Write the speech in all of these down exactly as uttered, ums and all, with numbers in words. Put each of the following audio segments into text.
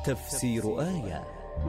تفسير آية.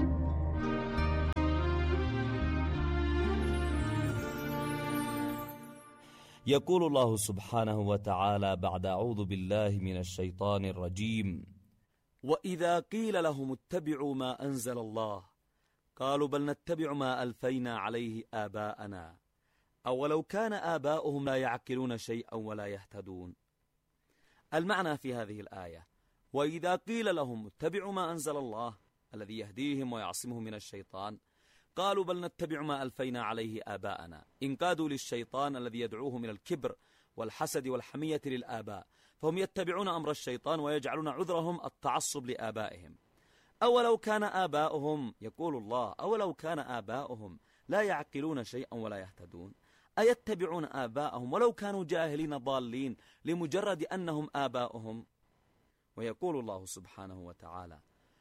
يقول الله سبحانه وتعالى بعد أعوذ بالله من الشيطان الرجيم: وإذا قيل لهم اتبعوا ما أنزل الله قالوا بل نتبع ما ألفينا عليه آباءنا أولو كان آباؤهم لا يعقلون شيئا ولا يهتدون. المعنى في هذه الآية: وإذا قيل لهم اتبعوا ما أنزل الله الذي يهديهم ويعصمهم من الشيطان قالوا بل نتبع ما ألفينا عليه آباءنا، انقادوا للشيطان الذي يدعوهم إلى الكبر والحسد والحمية للآباء، فهم يتبعون أمر الشيطان ويجعلون عذرهم التعصب لآبائهم. أولو كان آباؤهم، يقول الله، أولو كان آباؤهم لا يعقلون شيئا ولا يهتدون، أيتبعون آباءهم ولو كانوا جاهلين ضالين لمجرد أنهم آباؤهم. ويقول الله سبحانه وتعالى: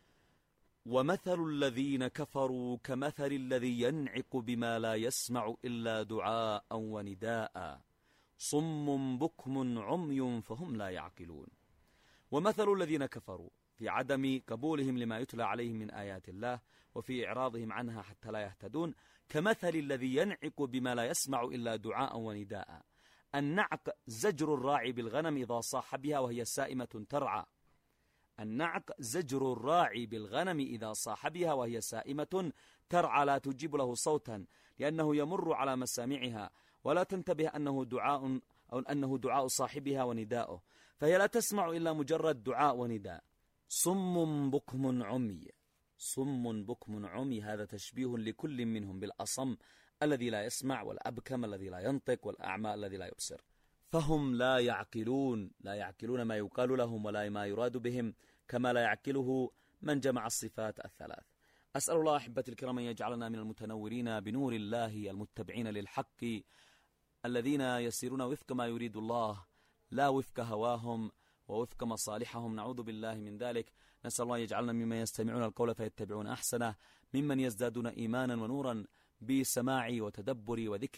ومثل الذين كفروا كمثل الذي ينعق بما لا يسمع إلا دعاء ونداء صم بكم عمي فهم لا يعقلون. ومثل الذين كفروا في عدم قبولهم لما يتلى عليهم من آيات الله وفي إعراضهم عنها حتى لا يهتدون كمثل الذي ينعق بما لا يسمع إلا دعاء ونداء. النعق زجر الراعي بالغنم إذا صاح بها وهي سائمة ترعى. النعق زجر الراعي بالغنم إذا صاح بها وهي سائمة ترعى لا تجيب له صوتا لأنه يمر على مسامعها ولا تنتبه أنه دعاء أو أنه دعاء صاحبها ونداؤه، فهي لا تسمع إلا مجرد دعاء ونداء. صم بكم عمي، صم بكم عمي، هذا تشبيه لكل منهم بالأصم الذي لا يسمع والأبكم الذي لا ينطق والأعمى الذي لا يبصر، فهم لا يعقلون، لا يعقلون ما يقال لهم ولا ما يراد بهم كما لا يعقله من جمع الصفات الثلاث. أسأل الله أحبتي الكرام أن يجعلنا من المتنورين بنور الله المتبعين للحق الذين يسيرون وفق ما يريد الله لا وفق هواهم ووفق مصالحهم، نعوذ بالله من ذلك. نسأل الله يجعلنا ممن يستمعون القول فيتبعون أحسنه، ممن يزدادون إيمانا ونورا بسماع وتدبر وذكر